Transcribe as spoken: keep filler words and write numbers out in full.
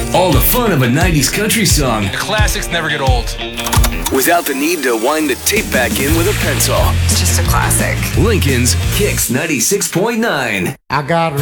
All the fun of a nineties country song The classics never get old. without the need to wind the tape back in with a pencil. It's just a classic. Lincoln's Kicks ninety-six point nine. I got